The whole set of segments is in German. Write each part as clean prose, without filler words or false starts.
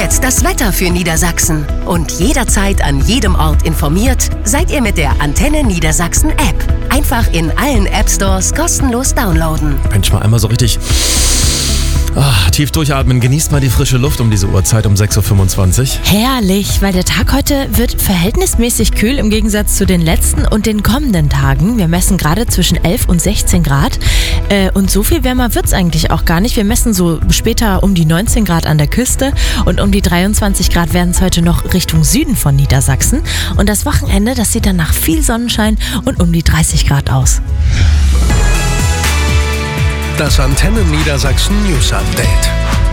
jetzt das Wetter für Niedersachsen. Und jederzeit an jedem Ort informiert seid ihr mit der Antenne Niedersachsen App. Einfach in allen App-Stores kostenlos downloaden. Mensch, mal einmal so richtig tief durchatmen. Genießt mal die frische Luft um diese Uhrzeit um 6.25 Uhr. Herrlich, weil der Tag heute wird verhältnismäßig kühl im Gegensatz zu den letzten und den kommenden Tagen. Wir messen gerade zwischen 11 und 16 Grad. Und so viel wärmer wird es eigentlich auch gar nicht. Wir messen so später um die 19 Grad an der Küste und um die 23 Grad werden es heute noch Richtung Süden von Niedersachsen. Und das Wochenende, das sieht dann nach viel Sonnenschein und um die 30 Grad aus. Das Antenne Niedersachsen News Update.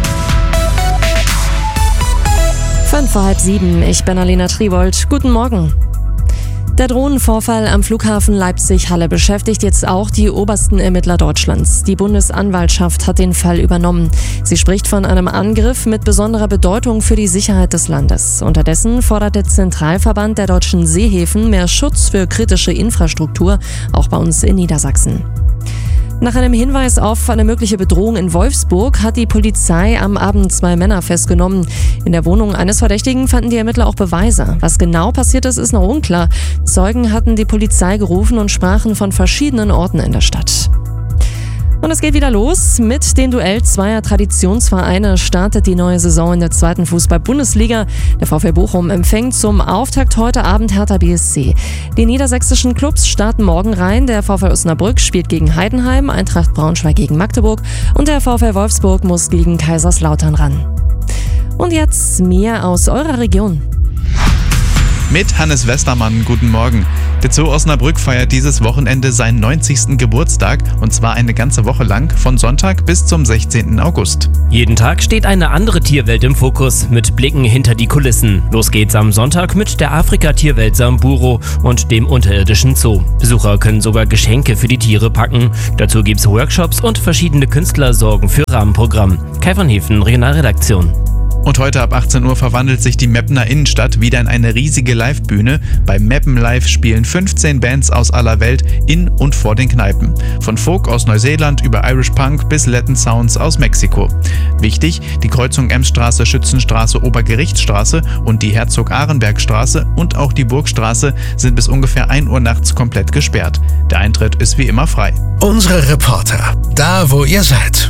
6:05, ich bin Alena Tribold. Guten Morgen. Der Drohnenvorfall am Flughafen Leipzig-Halle beschäftigt jetzt auch die obersten Ermittler Deutschlands. Die Bundesanwaltschaft hat den Fall übernommen. Sie spricht von einem Angriff mit besonderer Bedeutung für die Sicherheit des Landes. Unterdessen fordert der Zentralverband der deutschen Seehäfen mehr Schutz für kritische Infrastruktur, auch bei uns in Niedersachsen. Nach einem Hinweis auf eine mögliche Bedrohung in Wolfsburg hat die Polizei am Abend 2 Männer festgenommen. In der Wohnung eines Verdächtigen fanden die Ermittler auch Beweise. Was genau passiert ist, ist noch unklar. Zeugen hatten die Polizei gerufen und sprachen von verschiedenen Orten in der Stadt. Und es geht wieder los. Mit dem Duell zweier Traditionsvereine startet die neue Saison in der 2. Fußball-Bundesliga. Der VfL Bochum empfängt zum Auftakt heute Abend Hertha BSC. Die niedersächsischen Clubs starten morgen rein. Der VfL Osnabrück spielt gegen Heidenheim, Eintracht Braunschweig gegen Magdeburg und der VfL Wolfsburg muss gegen Kaiserslautern ran. Und jetzt mehr aus eurer Region. Mit Hannes Westermann, guten Morgen. Der Zoo Osnabrück feiert dieses Wochenende seinen 90. Geburtstag und zwar eine ganze Woche lang, von Sonntag bis zum 16. August. Jeden Tag steht eine andere Tierwelt im Fokus mit Blicken hinter die Kulissen. Los geht's am Sonntag mit der Afrika-Tierwelt Samburu und dem unterirdischen Zoo. Besucher können sogar Geschenke für die Tiere packen. Dazu gibt's Workshops und verschiedene Künstler sorgen für Rahmenprogramm. Kai van Heven, Regionalredaktion. Und heute ab 18 Uhr verwandelt sich die Meppener Innenstadt wieder in eine riesige Livebühne. Bei Meppen Live spielen 15 Bands aus aller Welt in und vor den Kneipen. Von Folk aus Neuseeland über Irish Punk bis Latin Sounds aus Mexiko. Wichtig, die Kreuzung Emsstraße, Schützenstraße, Obergerichtsstraße und die Herzog-Arenberg-Straße und auch die Burgstraße sind bis ungefähr 1 Uhr nachts komplett gesperrt. Der Eintritt ist wie immer frei. Unsere Reporter, da wo ihr seid.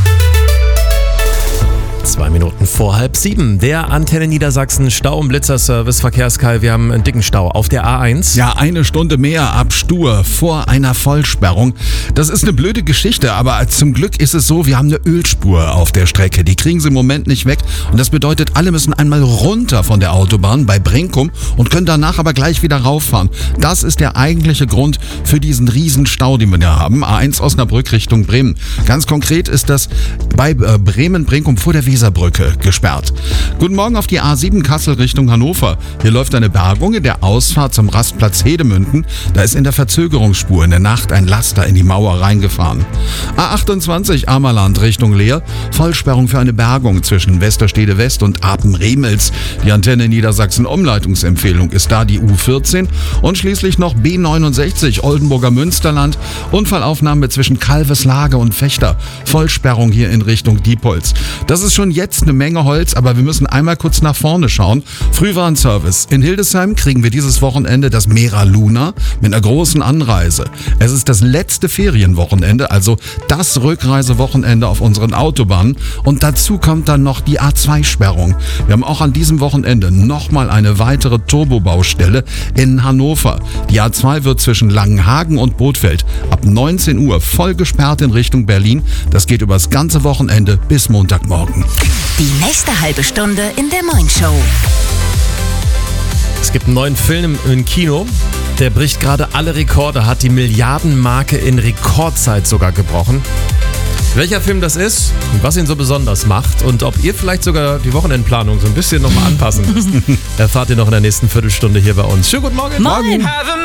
2 Minuten vor 6:30. Der Antenne Niedersachsen Stau- und Blitzerservice Verkehrskai. Wir haben einen dicken Stau auf der A1. Ja, 1 Stunde mehr ab Stur vor einer Vollsperrung. Das ist eine blöde Geschichte, aber zum Glück ist es so, wir haben eine Ölspur auf der Strecke. Die kriegen sie im Moment nicht weg und das bedeutet, alle müssen einmal runter von der Autobahn bei Brinkum und können danach aber gleich wieder rauffahren. Das ist der eigentliche Grund für diesen riesen Stau, den wir da haben. A1 Osnabrück Richtung Bremen. Ganz konkret ist das bei Bremen-Brinkum vor der Weserbrücke gesperrt. Guten Morgen auf die A7 Kassel Richtung Hannover. Hier läuft eine Bergung in der Ausfahrt zum Rastplatz Hedemünden. Da ist in der Verzögerungsspur in der Nacht ein Laster in die Mauer reingefahren. A28 Ammerland Richtung Leer. Vollsperrung für eine Bergung zwischen Westerstede West und Apen-Remels. Die Antenne Niedersachsen Umleitungsempfehlung ist da die U14. Und schließlich noch B69 Oldenburger Münsterland. Unfallaufnahme zwischen Kalveslage und Fechter. Vollsperrung hier in Richtung Diepholz. Das ist schon jetzt eine Menge Holz, aber wir müssen einmal kurz nach vorne schauen. Frühwarnservice. In Hildesheim kriegen wir dieses Wochenende das Mera Luna mit einer großen Anreise. Es ist das letzte Ferienwochenende, also das Rückreisewochenende auf unseren Autobahnen. Und dazu kommt dann noch die A2-Sperrung. Wir haben auch an diesem Wochenende nochmal eine weitere Turbobaustelle in Hannover. Die A2 wird zwischen Langenhagen und Bothfeld ab 19 Uhr voll gesperrt in Richtung Berlin. Das geht über das ganze Wochenende bis Montagmorgen. Die nächste halbe Stunde in der Moin Show. Es gibt einen neuen Film im Kino. Der bricht gerade alle Rekorde, hat die Milliardenmarke in Rekordzeit sogar gebrochen. Welcher Film das ist und was ihn so besonders macht und ob ihr vielleicht sogar die Wochenendplanung so ein bisschen nochmal anpassen müsst, erfahrt ihr noch in der nächsten Viertelstunde hier bei uns. Schönen guten Morgen. Morgen.